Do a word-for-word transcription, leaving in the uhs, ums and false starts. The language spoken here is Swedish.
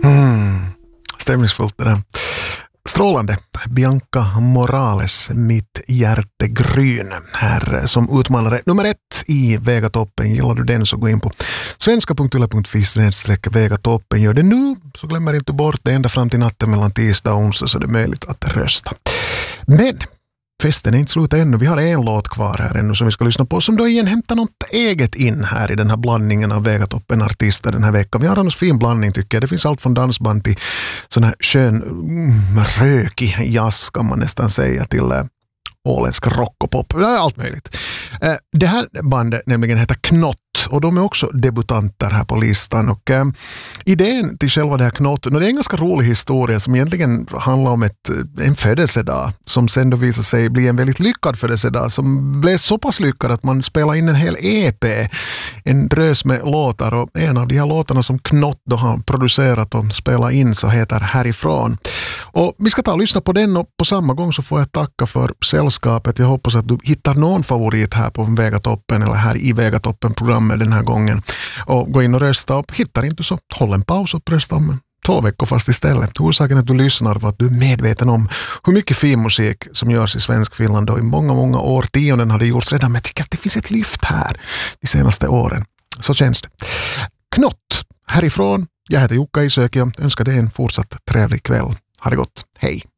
Mm. Stämningsfullt det där. Strålande. Bianca Morales, Mitt hjärtegryn, här som utmanare nummer ett i Vegatoppen. Gillar du den så gå in på svenska punkt yle punkt fi snedstreck Vegatoppen. Gör det nu så glömmer inte bort det ända fram till natten mellan tisdag och onsdag så det är möjligt att rösta. Men festen är inte slut ännu. Vi har en låt kvar här ännu som vi ska lyssna på som då igen hämtar något eget in här i den här blandningen av Vegatoppen-artister den här veckan. Vi har en fin blandning tycker jag. Det finns allt från dansband till sån här skön mm, rökig jazz kan man nästan säga till äh, åländsk rock och pop. Allt möjligt. Äh, det här bandet nämligen heter Knott och de är också debutanter här på listan och äh, idén till själva det här Knott, det är en ganska rolig historia som egentligen handlar om ett, en födelsedag som sen då visar sig bli en väldigt lyckad födelsedag som blev så pass lyckad att man spelar in en hel E P, en drös med låtar och en av de här låtarna som Knott då har producerat och spelat in så heter Härifrån. Och vi ska ta och lyssna på den och på samma gång så får jag tacka för sällskapet. Jag hoppas att du hittar någon favorit här på Vegatoppen eller här i Vegatoppen-programmet den här gången. Och gå in och rösta och hittar inte så håll en paus och rösta om två veckor fast istället. Orsaken att du lyssnar var att du är medveten om hur mycket fin musik som görs i svensk Finland och i många, många årtionden har det gjorts redan, men jag tycker att det finns ett lyft här de senaste åren. Så känns det. Knott, Härifrån. Jag heter Jukka Isök och önskar dig en fortsatt trevlig kväll. Ha det gott. Hej!